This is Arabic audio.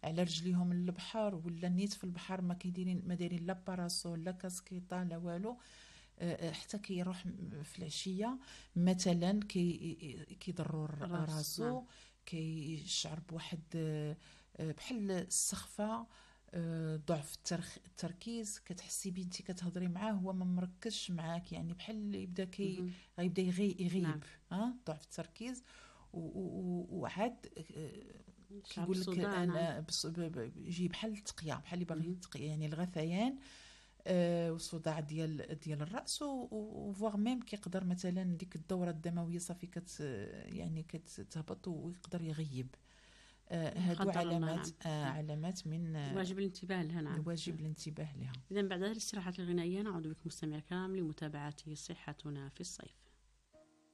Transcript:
على رجليهم للبحر، ولا نيت في البحر ما دايرين لا باراسول لا كاسكيطه لا والو. حتى كيروح في العشيه مثلا كيضروا راسو، كيشعر بواحد بحال السخفه، ضعف التركيز. كتحسي بنتي كتهضري معاه هو ما مركزش معاك، يعني بحال يبدا غيبدا يغيب. ضعف التركيز. وعاد كيقول لك انا يجي بحال التقيه، بحال اللي باغي يتقي، يعني الغثيان وصداع ديال الراس، وفواغ ميم كيقدر مثلا ديك الدوره الدمويه صافي يعني كتهبط ويقدر يغيب. هادو علامات علامات من واجب الانتباه لها. نعم، واجب الانتباه لها. إذن بعد هذه الاستراحات الغنائية نعود بكم مستمعينا الكرام لمتابعة صحتنا في الصيف.